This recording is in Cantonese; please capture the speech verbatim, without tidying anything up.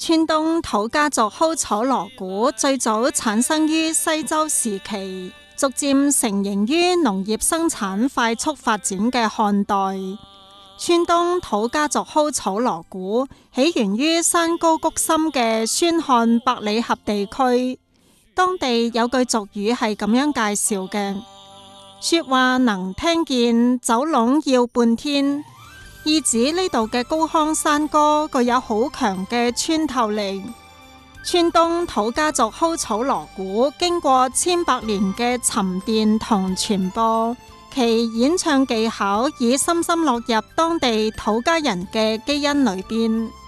川東土家族蒿草鑼鼓最早產生於西周時期，逐漸成形於農業生產快速發展嘅漢代。川東土家族蒿草鑼鼓起源於山高谷深嘅宣漢百里峽地區，當地有句俗語係咁樣介紹嘅：說話能聽見，走攏要半天。意指呢度嘅高腔山歌具有好強嘅穿透力。川東土家族蒿草鑼鼓經過千百年嘅沉澱同傳播，其演唱技巧已深深落入當地土家人嘅基因裏邊。